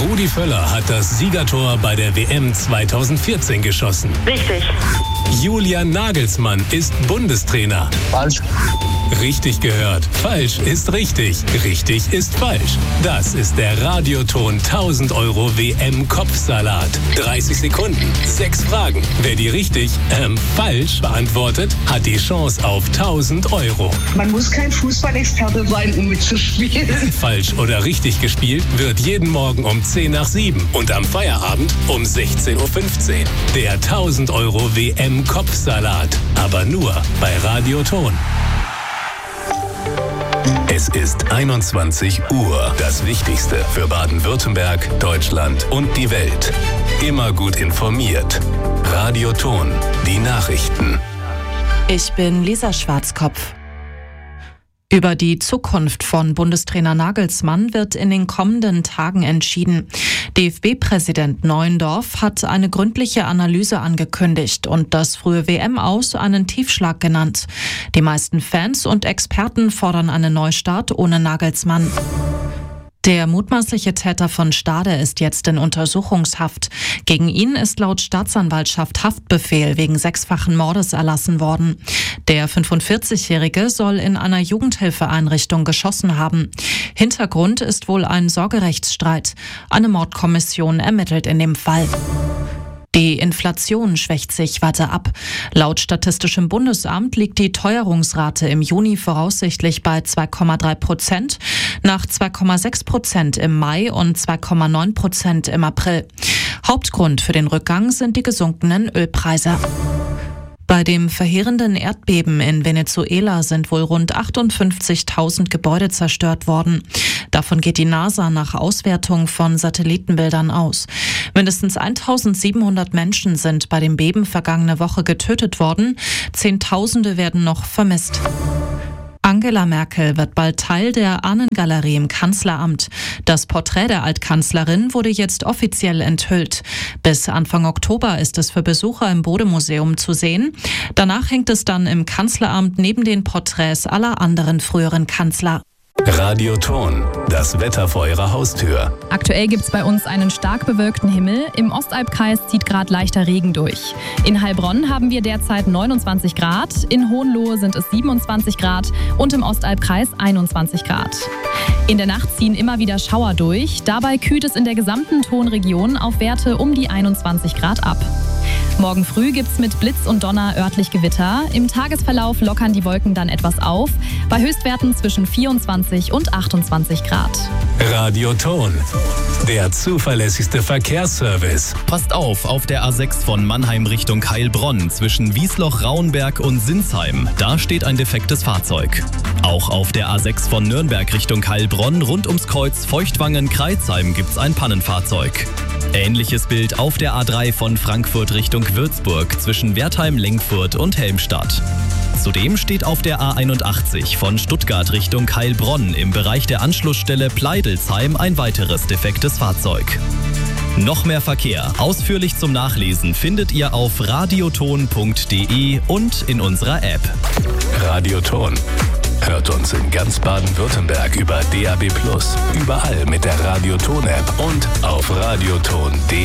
Rudi Völler hat das Siegertor bei der WM 2014 geschossen. Richtig. Julian Nagelsmann ist Bundestrainer. Falsch. Richtig gehört. Falsch ist richtig. Richtig ist falsch. Das ist der Radioton 1000 € WM-Kopfsalat. 30 Sekunden, 6 Fragen. Wer die richtig, falsch beantwortet, hat die Chance auf 1000 €. Man muss kein Fußballexperte sein, um mitzuspielen. Falsch oder richtig gespielt wird jeden Morgen um 10 nach 7 und am Feierabend um 16:15 Uhr. Der 1000 € WM-Kopfsalat. Aber nur bei Radioton. Es ist 21 Uhr. Das Wichtigste für Baden-Württemberg, Deutschland und die Welt. Immer gut informiert. Radioton. Die Nachrichten. Ich bin Lisa Schwarzkopf. Über die Zukunft von Bundestrainer Nagelsmann wird in den kommenden Tagen entschieden. DFB-Präsident Neuendorf hat eine gründliche Analyse angekündigt und das frühe WM-Aus einen Tiefschlag genannt. Die meisten Fans und Experten fordern einen Neustart ohne Nagelsmann. Der mutmaßliche Täter von Stade ist jetzt in Untersuchungshaft. Gegen ihn ist laut Staatsanwaltschaft Haftbefehl wegen 6-fachen Mordes erlassen worden. Der 45-Jährige soll in einer Jugendhilfeeinrichtung geschossen haben. Hintergrund ist wohl ein Sorgerechtsstreit. Eine Mordkommission ermittelt in dem Fall. Die Inflation schwächt sich weiter ab. Laut Statistischem Bundesamt liegt die Teuerungsrate im Juni voraussichtlich bei 2,3%, nach 2,6% im Mai und 2,9% im April. Hauptgrund für den Rückgang sind die gesunkenen Ölpreise. Bei dem verheerenden Erdbeben in Venezuela sind wohl rund 58.000 Gebäude zerstört worden. Davon geht die NASA nach Auswertung von Satellitenbildern aus. Mindestens 1.700 Menschen sind bei dem Beben vergangene Woche getötet worden. Zehntausende werden noch vermisst. Angela Merkel wird bald Teil der Ahnengalerie im Kanzleramt. Das Porträt der Altkanzlerin wurde jetzt offiziell enthüllt. Bis Anfang Oktober ist es für Besucher im Bode-Museum zu sehen. Danach hängt es dann im Kanzleramt neben den Porträts aller anderen früheren Kanzler. Radioton. Das Wetter vor Ihrer Haustür. Aktuell gibt es bei uns einen stark bewölkten Himmel. Im Ostalbkreis zieht gerade leichter Regen durch. In Heilbronn haben wir derzeit 29 Grad, in Hohenlohe sind es 27 Grad und im Ostalbkreis 21 Grad. In der Nacht ziehen immer wieder Schauer durch. Dabei kühlt es in der gesamten Tonregion auf Werte um die 21 Grad ab. Morgen früh gibt's mit Blitz und Donner örtlich Gewitter. Im Tagesverlauf lockern die Wolken dann etwas auf, bei Höchstwerten zwischen 24 und 28 Grad. Radioton. Der zuverlässigste Verkehrsservice. Passt auf der A6 von Mannheim Richtung Heilbronn zwischen Wiesloch-Rauenberg und Sinsheim. Da steht ein defektes Fahrzeug. Auch auf der A6 von Nürnberg Richtung Heilbronn rund ums Kreuz Feuchtwangen-Kreuzheim gibt's ein Pannenfahrzeug. Ähnliches Bild auf der A3 von Frankfurt Richtung Würzburg zwischen Wertheim-Lengfurt und Helmstadt. Zudem steht auf der A81 von Stuttgart Richtung Heilbronn im Bereich der Anschlussstelle Pleidelsheim ein weiteres defektes Fahrzeug. Noch mehr Verkehr, ausführlich zum Nachlesen, findet ihr auf radioton.de und in unserer App. Radioton. Hört uns in ganz Baden-Württemberg über DAB+, überall mit der Radioton-App und auf radioton.de.